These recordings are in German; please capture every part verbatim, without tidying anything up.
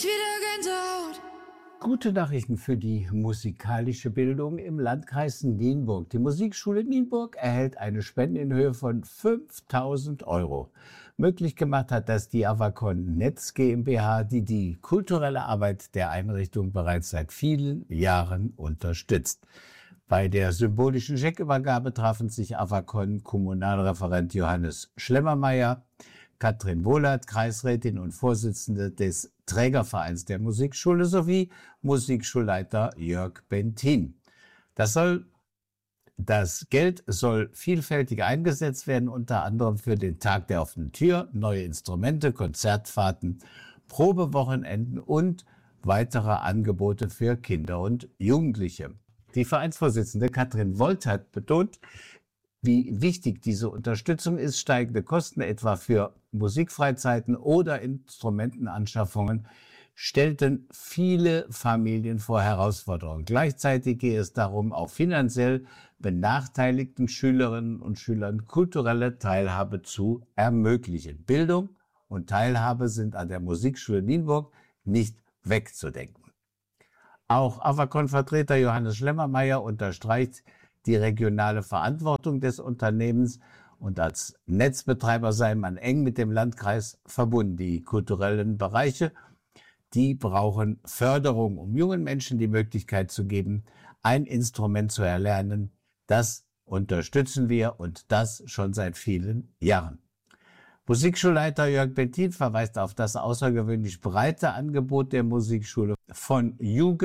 wieder Gänsehaut. Gute Nachrichten für die musikalische Bildung im Landkreis Nienburg. Die Musikschule Nienburg erhält eine Spende in Höhe von fünftausend Euro. Möglich gemacht hat das die Avacon Netz GmbH, die die kulturelle Arbeit der Einrichtung bereits seit vielen Jahren unterstützt. Bei der symbolischen Scheckübergabe trafen sich Avacon-Kommunalreferent Johannes Schlemmermeier, Katrin Wohlert, Kreisrätin und Vorsitzende des Trägervereins der Musikschule sowie Musikschulleiter Jörg Bentin. Das soll, das Geld soll vielfältig eingesetzt werden, unter anderem für den Tag der offenen Tür, neue Instrumente, Konzertfahrten, Probewochenenden und weitere Angebote für Kinder und Jugendliche. Die Vereinsvorsitzende Katrin Wohlert hat betont, wie wichtig diese Unterstützung ist. Steigende Kosten etwa für Musikfreizeiten oder Instrumentenanschaffungen stellten viele Familien vor Herausforderungen. Gleichzeitig gehe es darum, auch finanziell benachteiligten Schülerinnen und Schülern kulturelle Teilhabe zu ermöglichen. Bildung und Teilhabe sind an der Musikschule Nienburg nicht wegzudenken. Auch Avacon-Vertreter Johannes Schlemmermeier unterstreicht die regionale Verantwortung des Unternehmens und als Netzbetreiber sei man eng mit dem Landkreis verbunden. Die kulturellen Bereiche, die brauchen Förderung, um jungen Menschen die Möglichkeit zu geben, ein Instrument zu erlernen. Das unterstützen wir und das schon seit vielen Jahren. Musikschulleiter Jörg Bentin verweist auf das außergewöhnlich breite Angebot der Musikschule von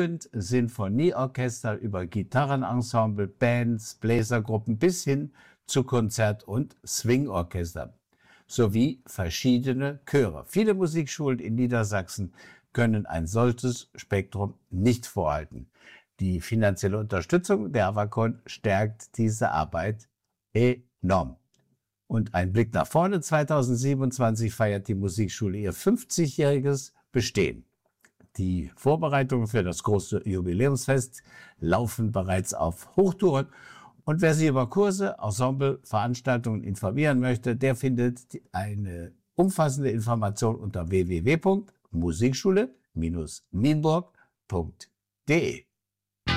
Jugend-Sinfonieorchester über Gitarrenensemble, Bands, Bläsergruppen bis hin zu Konzert- und Swingorchester sowie verschiedene Chöre. Viele Musikschulen in Niedersachsen können ein solches Spektrum nicht vorhalten. Die finanzielle Unterstützung der Avacon stärkt diese Arbeit enorm. Und ein Blick nach vorne, zweitausendsiebenundzwanzig feiert die Musikschule ihr fünfzigjähriges Bestehen. Die Vorbereitungen für das große Jubiläumsfest laufen bereits auf Hochtouren. Und wer sich über Kurse, Ensemble, Veranstaltungen informieren möchte, der findet eine umfassende Information unter w w w punkt musikschule Bindestrich nienburg punkt de.